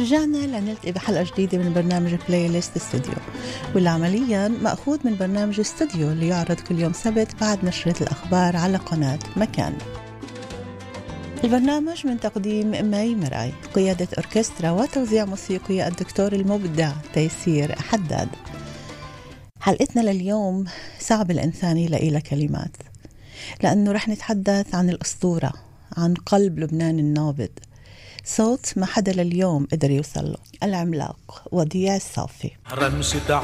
رجعنا لنلتقي بحلقة جديدة من برنامج بلاي ليست استوديو، واللي عمليا مأخوذ من برنامج استوديو اللي يعرض كل يوم سبت بعد نشرة الأخبار على قناة مكان. البرنامج من تقديم ماي مراي، قيادة أوركسترا وتوزيع موسيقي الدكتور المبدع تيسير حداد. حلقتنا لليوم صعب الإنسان يلاقي لها كلمات، لأنه رح نتحدث عن الأسطورة، عن قلب لبنان النابض، صوت ما حدا لليوم قدر يوصل له، العملاق وديع الصافي. رمشة